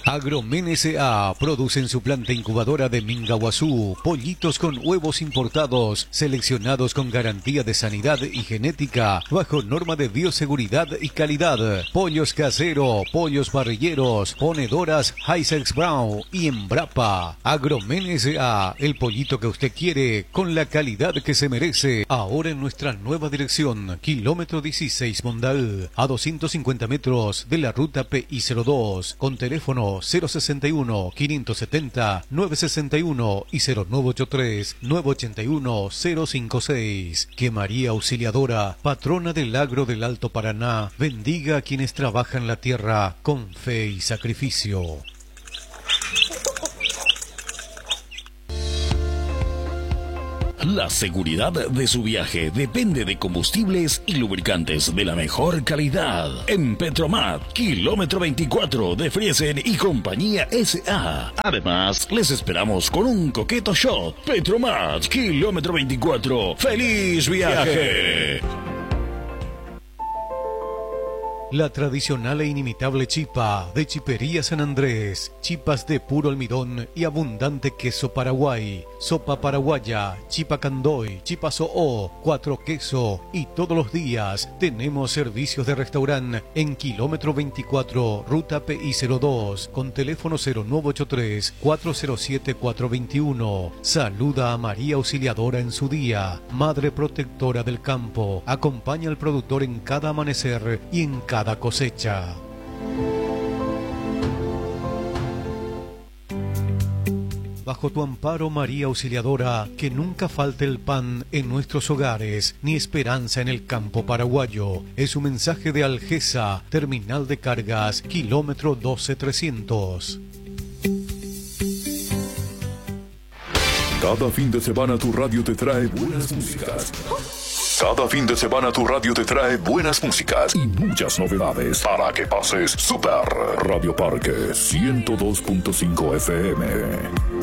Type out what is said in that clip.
Agromen S.A. produce en su planta incubadora de Mingaguazú pollitos con huevos importados, seleccionados con garantía de sanidad y genética, bajo norma de bioseguridad y calidad. Pollos casero, pollos parrilleros, ponedoras Hisex Brown y Embrapa. Agromen S.A. el pollito que usted quiere, con la calidad que se merece. Ahora en nuestra nueva dirección, kilómetro 16 Mondal, a 250 metros de la ruta PI02, con teléfono 061 570 961 y 0983 981 056. Que María Auxiliadora, patrona del agro del Alto Paraná, bendiga a quienes trabajan la tierra con fe y sacrificio. La seguridad de su viaje depende de combustibles y lubricantes de la mejor calidad. En Petromat, kilómetro 24 de Friesen y Compañía S.A. Además, les esperamos con un coqueto shot. Petromat, kilómetro 24. ¡Feliz viaje! La tradicional e inimitable chipa de Chipería San Andrés, chipas de puro almidón y abundante queso Paraguay, sopa paraguaya, chipa candoy, chipa soó, cuatro queso y todos los días tenemos servicios de restaurante en kilómetro 24, ruta PI02, con teléfono 0983 407 421. Saluda a María Auxiliadora en su día, madre protectora del campo, acompaña al productor en cada amanecer y en cada cosecha. Bajo tu amparo, María Auxiliadora, que nunca falte el pan en nuestros hogares, ni esperanza en el campo paraguayo. Es un mensaje de Algesa, terminal de cargas, kilómetro 12300. Cada fin de semana tu radio te trae buenas músicas. Cada fin de semana tu radio te trae buenas músicas y muchas novedades para que pases súper. Radio Parque 102.5 FM.